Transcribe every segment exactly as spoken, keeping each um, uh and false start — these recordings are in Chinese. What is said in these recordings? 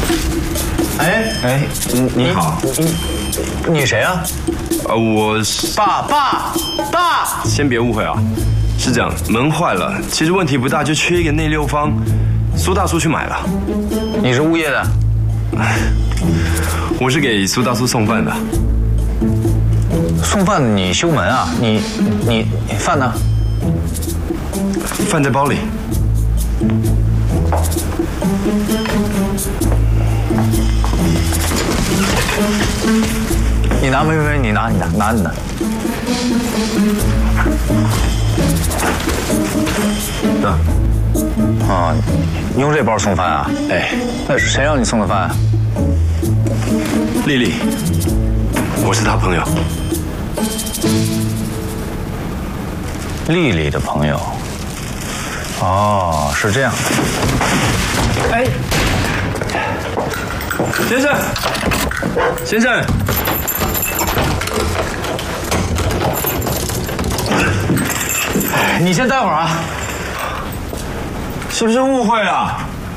哎哎， 你你好， 你你谁啊？ 呃，我是爸爸爸。 先别误会啊，是这样，门坏了，其实问题不大，就缺一个内六方，苏大叔去买了。 你是物业的？ 我是给苏大叔送饭的。 送饭你修门啊？你你你饭呢？ 饭在包里。 你拿没没没，你拿你拿拿你的。对。啊，你用这包送饭啊？哎，那是谁让你送的饭啊？ 丽丽，我是她朋友。 丽丽的朋友。哦，是这样的。哎， 先生，先生， 你先待会儿啊。 是不是误会了？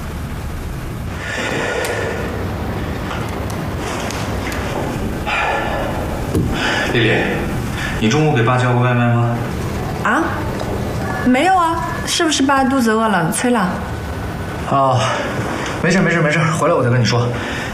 丽丽，你中午给爸叫过外卖吗？ 啊，没有啊，是不是爸肚子饿了催了？ 哦，没事没事没事，回来我再跟你说。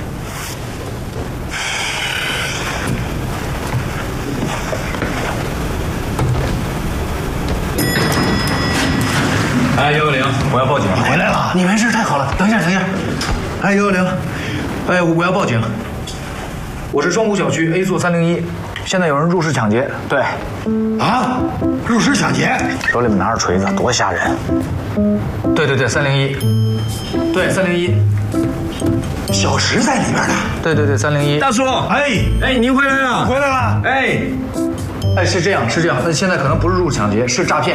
哎，幺幺零，我要报警！回来了，你没事，太好了。等一下，等一下。哎，幺幺零，哎，我要报警。我是双湖小区 A 座三零一，现在有人入室抢劫。对。 啊！入室抢劫， 手里面拿着锤子，多吓人！对对对，三零一。对，三零一。 小石在里边呢。 对对对，三零一。 大叔， 哎哎，您回来了， 回来了。 哎， 哎，是这样，是这样。那现在可能不是入室抢劫，是诈骗。